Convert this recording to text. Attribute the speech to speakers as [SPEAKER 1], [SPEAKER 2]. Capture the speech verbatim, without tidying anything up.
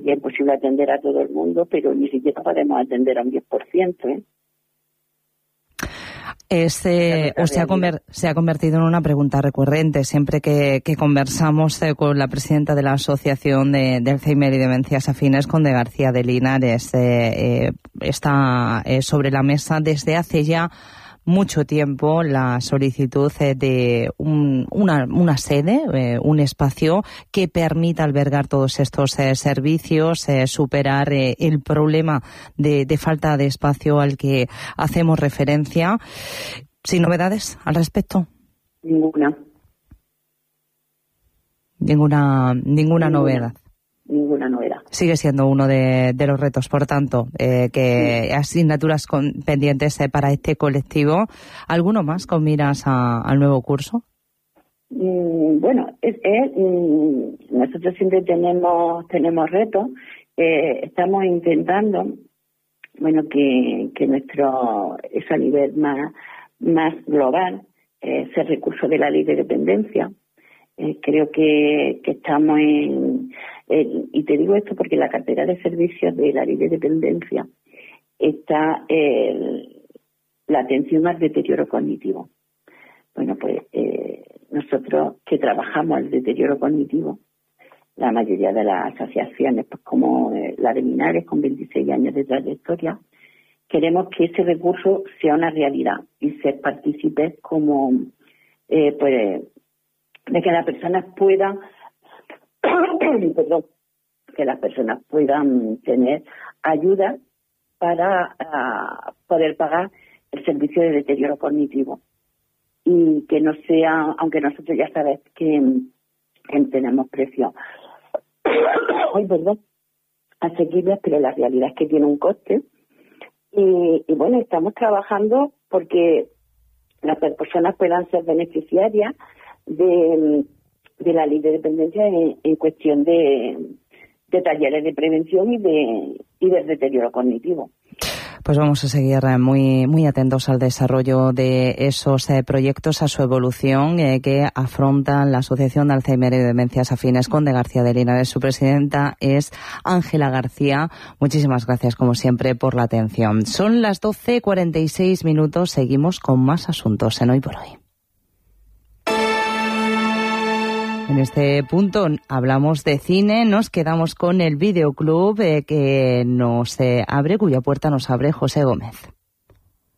[SPEAKER 1] que es posible atender a todo el mundo, pero ni siquiera podemos atender a un diez por ciento, ¿eh?
[SPEAKER 2] Es, eh, o se ha, conver, se ha convertido en una pregunta recurrente siempre que, que conversamos eh, con la presidenta de la Asociación de, de Alzheimer y Demencias Afines, Conde García de Linares. Eh, eh, está eh, sobre la mesa desde hace ya mucho tiempo la solicitud eh, de un, una, una sede, eh, un espacio que permita albergar todos estos eh, servicios, eh, superar eh, el problema de, de falta de espacio al que hacemos referencia. ¿Sin novedades al respecto?
[SPEAKER 1] Ninguna.
[SPEAKER 2] Ninguna, ninguna, ninguna novedad.
[SPEAKER 1] Ninguna novedad.
[SPEAKER 2] Sigue siendo uno de, de los retos, por tanto, eh, que sí. Asignaturas con, pendientes eh, para este colectivo. ¿Alguno más con miras a, al nuevo curso?
[SPEAKER 1] Mm, bueno, es, es, mm, nosotros siempre tenemos tenemos retos. Eh, estamos intentando, bueno, que, que nuestro, eso a nivel más, más global, eh, ese recurso de la ley de dependencia. Eh, creo que, que estamos en, en, y te digo esto porque la cartera de servicios de la ley de dependencia está el, la atención al deterioro cognitivo. Bueno, pues eh, nosotros que trabajamos el deterioro cognitivo, la mayoría de las asociaciones, pues como eh, la de Linares, con veintiséis años de trayectoria, queremos que ese recurso sea una realidad y ser partícipes como, eh, pues, de que las personas puedan, perdón, que las personas puedan tener ayuda para uh, poder pagar el servicio de deterioro cognitivo y que no sea, aunque nosotros ya sabemos que, que tenemos precios, ay, perdón, asequibles, pero la realidad es que tiene un coste y, y bueno, estamos trabajando porque las personas puedan ser beneficiarias de, de la ley de dependencia en, en cuestión de, de talleres de prevención y de y del deterioro cognitivo.
[SPEAKER 2] Pues vamos a seguir muy muy atentos al desarrollo de esos eh, proyectos, a su evolución eh, que afrontan la Asociación de Alzheimer y Demencias Afines. Conde García de Linares, su presidenta es Ángela García. Muchísimas gracias, como siempre, por la atención. Son las doce cuarenta y seis minutos. Seguimos con más asuntos en Hoy por Hoy. En este punto hablamos de cine, nos quedamos con el videoclub eh, que nos eh, abre, cuya puerta nos abre José Gómez.